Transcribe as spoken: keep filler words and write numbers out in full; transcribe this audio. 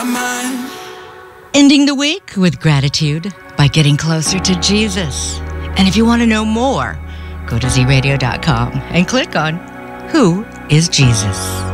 Ending the week with gratitude by getting closer to Jesus. And if you want to know more, go to z radio dot com and click on Who is Jesus?